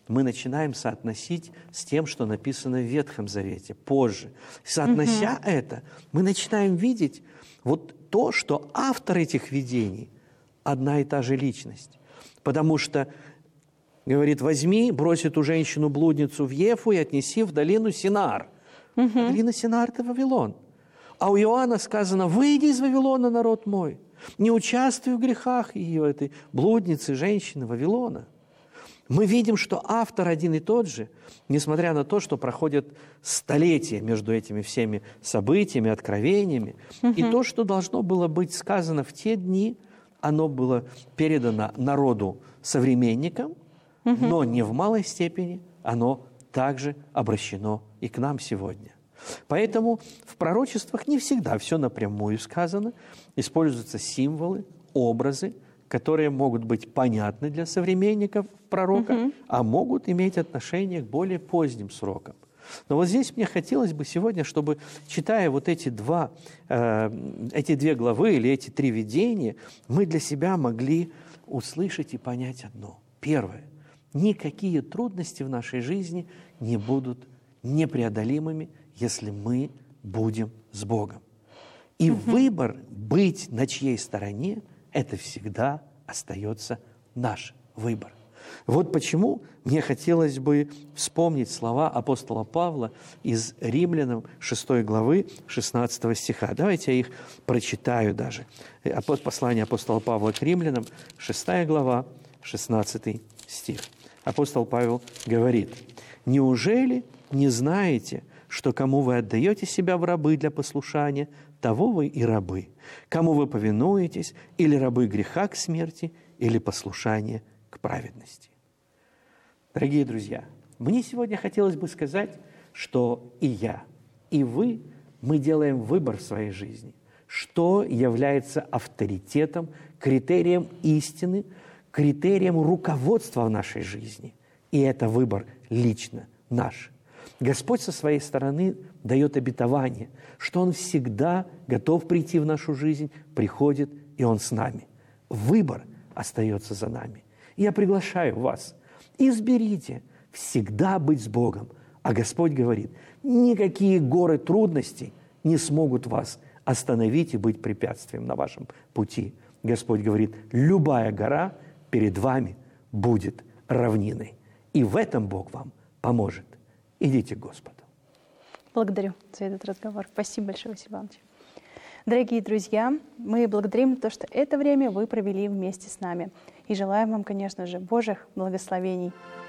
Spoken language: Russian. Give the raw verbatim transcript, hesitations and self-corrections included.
мы начинаем соотносить с тем, что написано в Ветхом Завете, позже. Соотнося угу. это, мы начинаем видеть вот то, что автор этих видений – одна и та же личность. Потому что, говорит, возьми, брось эту женщину-блудницу в Ефу и отнеси в долину Синар. Угу. Долина Синар – это Вавилон. А у Иоанна сказано, выйди из Вавилона, народ мой, не участвуй в грехах ее, этой блудницы, женщины Вавилона. Мы видим, что автор один и тот же, несмотря на то, что проходят столетия между этими всеми событиями, откровениями. Угу. И то, что должно было быть сказано в те дни, оно было передано народу современникам, угу. но не в малой степени, оно также обращено и к нам сегодня. Поэтому в пророчествах не всегда все напрямую сказано, используются символы, образы, которые могут быть понятны для современников пророка, угу. а могут иметь отношение к более поздним срокам. Но вот здесь мне хотелось бы сегодня, чтобы, читая вот эти, два, э, эти две главы или эти три видения, мы для себя могли услышать и понять одно. Первое. Никакие трудности в нашей жизни не будут непреодолимыми, если мы будем с Богом. И угу. выбор быть на чьей стороне – это всегда остается наш выбор. Вот почему мне хотелось бы вспомнить слова апостола Павла из Римлянам шестой главы шестнадцатого стиха. Давайте я их прочитаю даже. Послание апостола Павла к Римлянам, шестая глава, шестнадцатый стих. Апостол Павел говорит: «Неужели не знаете, что кому вы отдаете себя в рабы для послушания, того вы и рабы, кому вы повинуетесь, или рабы греха к смерти, или послушание к праведности». Дорогие друзья, мне сегодня хотелось бы сказать, что и я, и вы, мы делаем выбор в своей жизни, что является авторитетом, критерием истины, критерием руководства в нашей жизни. И это выбор лично наш. Господь со своей стороны дает обетование, что Он всегда готов прийти в нашу жизнь, приходит, и Он с нами. Выбор остается за нами. Я приглашаю вас, изберите всегда быть с Богом. А Господь говорит, никакие горы трудностей не смогут вас остановить и быть препятствием на вашем пути. Господь говорит, любая гора перед вами будет равниной. И в этом Бог вам поможет. Идите к Господу. Благодарю за этот разговор. Спасибо большое, Василий Иванович. Дорогие друзья, мы благодарим за то, что это время вы провели вместе с нами. И желаем вам, конечно же, Божьих благословений.